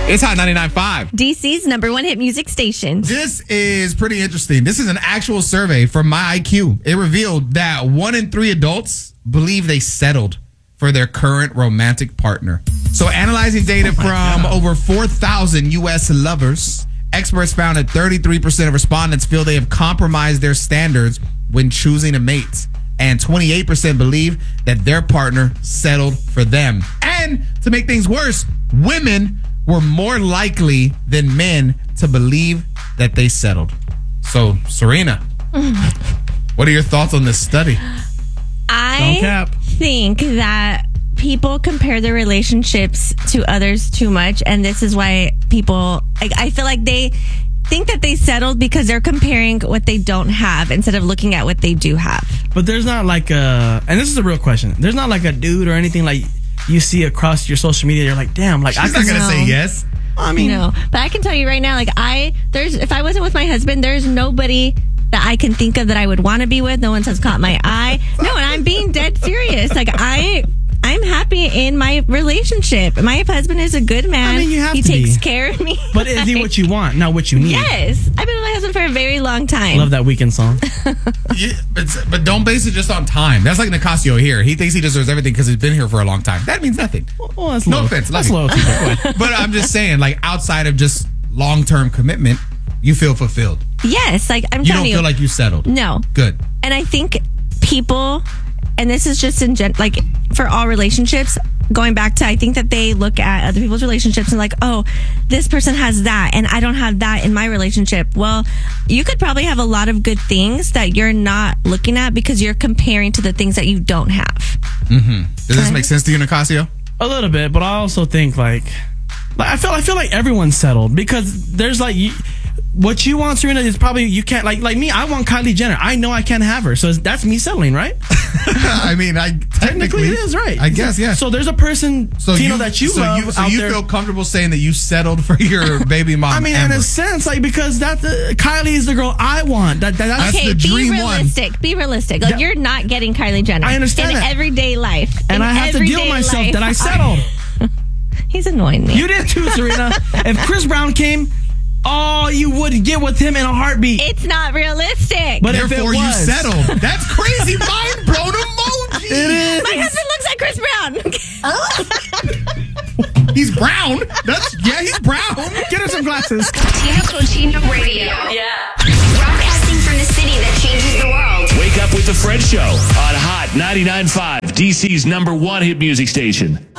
It's Hot 99.5. DC's number one hit music station. This is pretty interesting. This is an actual survey from My IQ. It revealed that 1 in 3 adults believe they settled for their current romantic partner. So analyzing data from over 4,000 U.S. lovers, experts found that 33% of respondents feel they have compromised their standards when choosing a mate. And 28% believe that their partner settled for them. And to make things worse, women were more likely than men to believe that they settled. So, Serena, what are your thoughts on this study? I think that people compare their relationships to others too much. And this is why people, I feel like they think that they settled because they're comparing what they don't have instead of looking at what they do have. But there's not like and this is a real question, there's not like a dude or anything like you see across your social media, you're like, damn, like I'm not going to say yes. I mean, no, but I can tell you right now, like if I wasn't with my husband, there's nobody that I can think of that I would want to be with. No one has caught my eye. No, and I'm being dead serious. Like I'm happy in my relationship. My husband is a good man. I mean, you have he to takes be. care of me. But is he what you want, not what you need? Yes. I've been with my husband for a very long time. Love that Weeknd song. Yeah, but don't base it just on time. That's like Nicasio here. He thinks he deserves everything because he's been here for a long time. That means nothing. Well, that's no offense. That's loyalty. But I'm just saying, like, outside of just long-term commitment, you feel fulfilled. Yes. Like I'm You telling don't you. feel like you settled. No. Good. And I think people, and this is just in like for all relationships, going back to, I think that they look at other people's relationships and like, oh, this person has that and I don't have that in my relationship. Well, you could probably have a lot of good things that you're not looking at because you're comparing to the things that you don't have. Mm-hmm. Does this make sense to you, Nicasio? A little bit, but I also think like I feel like everyone's settled because there's like what you want, Serena, is probably you can't like me. I want Kylie Jenner. I know I can't have her, so that's me settling, right? I mean, technically it is, right? I guess, yeah. So there's a person, Tino, that you love so out you there. feel comfortable saying that you settled for your baby mom? I mean, Amber. in a sense, like because that Kylie is the girl I want. That's okay, the dream be realistic. one. Be realistic. Like you're not getting Kylie Jenner. I understand in that. everyday life, and I have to deal with myself that I settled. He's annoying me. You did too, Serena. If Chris Brown came, you would get with him in a heartbeat. It's not realistic. But therefore, you settled. That's crazy. Mind blown emoji. It is. My husband looks like Chris Brown. He's brown. He's brown. Get her some glasses. Tino Cochino Radio. Yeah. Broadcasting from the city that changes the world. Wake up with the Fred Show on Hot 99.5, DC's number one hit music station.